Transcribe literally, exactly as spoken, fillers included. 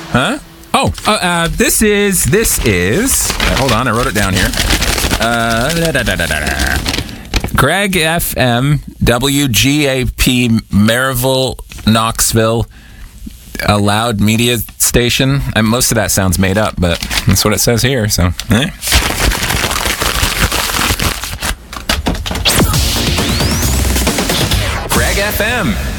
Huh? Oh, uh, uh, this is, this is, uh, hold on, I wrote it down here. Uh, da, da, da, da, da. Greg F M, W G A P, Maryville, Knoxville, a loud media station. And most of that sounds made up, but that's what it says here, so, eh. Greg F M.